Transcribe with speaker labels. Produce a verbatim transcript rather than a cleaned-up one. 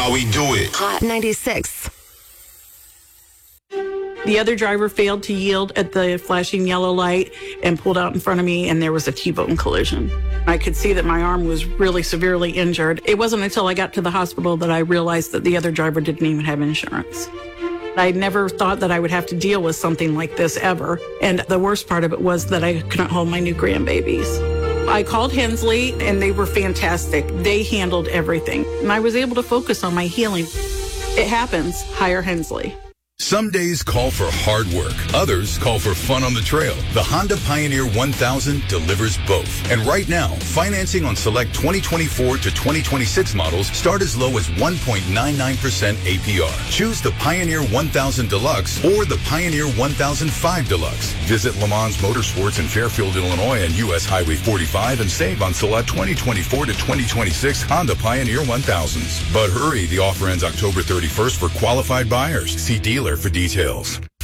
Speaker 1: how we do it.
Speaker 2: Hot ninety-six.
Speaker 3: The other driver failed to yield at the flashing yellow light and pulled out in front of me, and there was a T-bone collision. I could see that my arm was really severely injured. It wasn't until I got to the hospital that I realized that the other driver didn't even have insurance. I never thought that I would have to deal with something like this ever. And the worst part of it was that I couldn't hold my new grandbabies. I called Hensley, and they were fantastic. They handled everything, and I was able to focus on my healing. It happens. Hire Hensley.
Speaker 4: Some days call for hard work. Others call for fun on the trail. The Honda Pioneer one thousand delivers both. And right now, financing on select twenty twenty-four to twenty twenty-six models start as low as one point nine nine percent A P R. Choose the Pioneer one thousand Deluxe or the Pioneer one thousand five Deluxe. Visit Le Mans Motorsports in Fairfield, Illinois and U S Highway forty-five and save on select twenty twenty-four to twenty twenty-six Honda Pioneer one thousands. But hurry, the offer ends October thirty-first for qualified buyers. See dealer for details.